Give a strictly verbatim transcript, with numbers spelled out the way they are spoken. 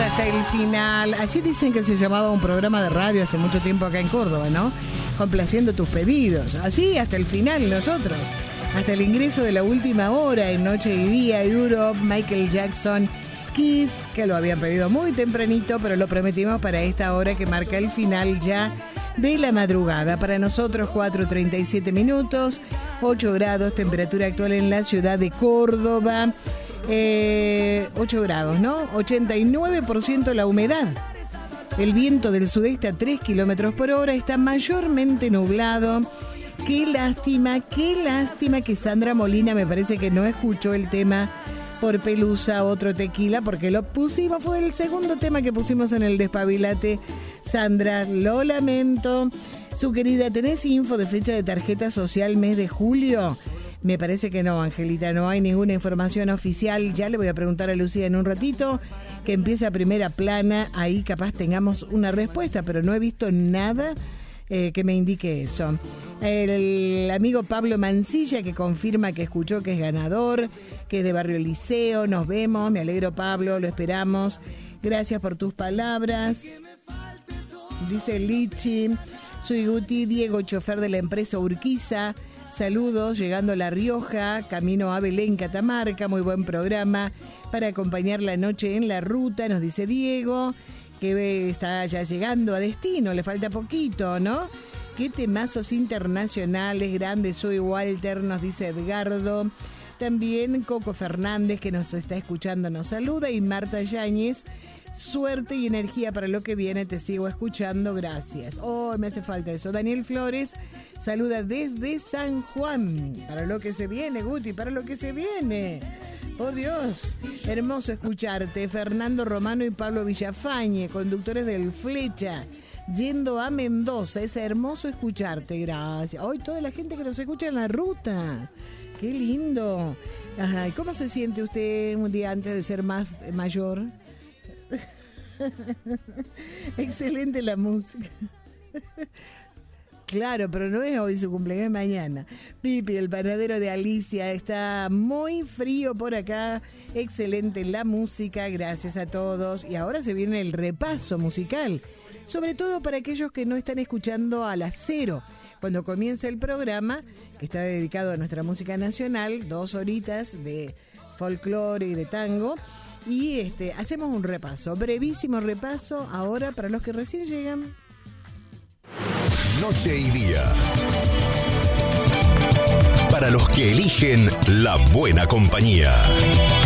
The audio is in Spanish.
hasta el final. Así dicen que se llamaba un programa de radio hace mucho tiempo acá en Córdoba, ¿no? Complaciendo tus pedidos. Así hasta el final nosotros. Hasta el ingreso de la última hora en Noche y Día, Europe, Michael Jackson, Kiss, que lo habían pedido muy tempranito, pero lo prometimos para esta hora que marca el final ya de la madrugada. Para nosotros cuatro treinta y siete minutos, ocho grados, temperatura actual en la ciudad de Córdoba. Eh, ocho grados, ¿no? ochenta y nueve por ciento la humedad. El viento del sudeste a tres kilómetros por hora, está mayormente nublado. Qué lástima, qué lástima que Sandra Molina me parece que no escuchó el tema Por Pelusa, Otro Tequila, porque lo pusimos, fue el segundo tema que pusimos en el Despabilate. Sandra, lo lamento. Su querida, ¿tenés info de fecha de tarjeta social mes de julio? Me parece que no, Angelita, no hay ninguna información oficial. Ya le voy a preguntar a Lucía en un ratito, que empiece a primera plana, ahí capaz tengamos una respuesta, pero no he visto nada eh, que me indique eso. El amigo Pablo Mancilla, que confirma que escuchó que es ganador, que es de Barrio Liceo. Nos vemos, me alegro, Pablo, lo esperamos. Gracias por tus palabras. Dice Lichi, soy Guti, Diego, chofer de la empresa Urquiza. Saludos, llegando a La Rioja, camino a Belén, Catamarca. Muy buen programa para acompañar la noche en la ruta, nos dice Diego, que está ya llegando a destino, le falta poquito, ¿no? Qué temazos internacionales, grandes, soy Walter, nos dice Edgardo. También Coco Fernández, que nos está escuchando, nos saluda. Y Marta Yáñez, suerte y energía para lo que viene, te sigo escuchando, gracias. Oh, me hace falta eso. Daniel Flores saluda desde San Juan. Para lo que se viene, Guti, para lo que se viene. Oh, Dios, hermoso escucharte. Fernando Romano y Pablo Villafañe, conductores del Flecha, yendo a Mendoza. Es hermoso escucharte, gracias. Hoy toda la gente que nos escucha en la ruta. Qué lindo. Ajá, ¿y cómo se siente usted un día antes de ser más mayor? Excelente la música. Claro, pero no es hoy su cumpleaños, es mañana. Pipi, el panadero de Alicia, está muy frío por acá. Excelente la música, gracias a todos. Y ahora se viene el repaso musical, sobre todo para aquellos que no están escuchando a las cero, cuando comienza el programa, que está dedicado a nuestra música nacional, dos horitas de folclore y de tango. Y este, hacemos un repaso, brevísimo repaso ahora para los que recién llegan. Noche y Día. Para los que eligen la buena compañía.